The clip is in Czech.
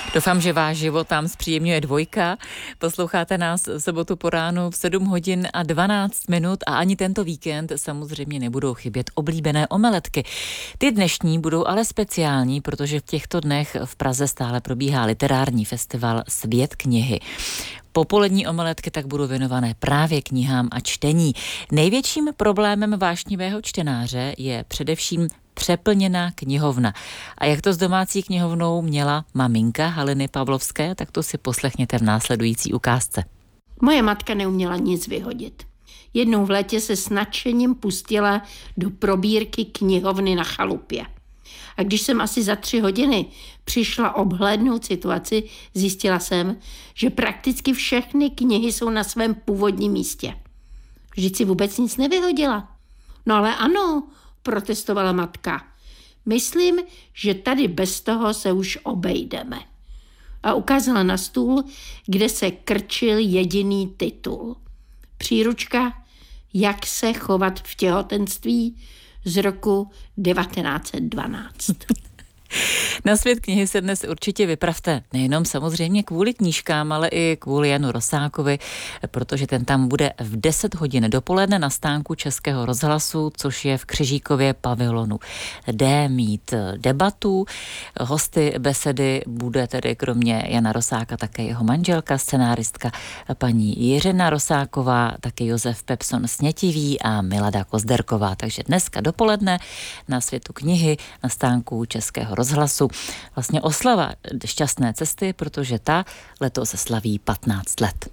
Doufám, že váš život tam zpříjemňuje dvojka. Posloucháte nás v sobotu po ránu v 7 hodin a 12 minut a ani tento víkend samozřejmě nebudou chybět oblíbené omeletky. Ty dnešní budou ale speciální, protože v těchto dnech v Praze stále probíhá literární festival Svět knihy. Popolední omeletky tak budou věnované právě knihám a čtení. Největším problémem vášnivého čtenáře je především přeplněná knihovna. A jak to s domácí knihovnou měla maminka Haliny Pavlovské, tak to si poslechněte v následující ukázce. Moje matka neuměla nic vyhodit. Jednou v létě se s nadšením pustila do probírky knihovny na chalupě. A když jsem asi za 3 hodiny přišla obhlédnout situaci, zjistila jsem, že prakticky všechny knihy jsou na svém původním místě. Vždyť si vůbec nic nevyhodila. No ale ano, protestovala matka. Myslím, že tady bez toho se už obejdeme. A ukázala na stůl, kde se krčil jediný titul. Příručka Jak se chovat v těhotenství z roku 1912. Na Svět knihy se dnes určitě vypravte nejenom samozřejmě kvůli knížkám, ale i kvůli Janu Rosákovi, protože ten tam bude v 10 hodin dopoledne na stánku Českého rozhlasu, což je v Křižíkově pavilonu D mít debatu. Hosty besedy bude tedy kromě Jana Rosáka také jeho manželka, scenáristka paní Jiřina Rosáková, také Josef Pepson Snětivý a Milada Kozderková. Takže dneska dopoledne na Světu knihy na stánku Českého rozhlasu. Vlastně oslava šťastné cesty, protože ta letos slaví 15 let.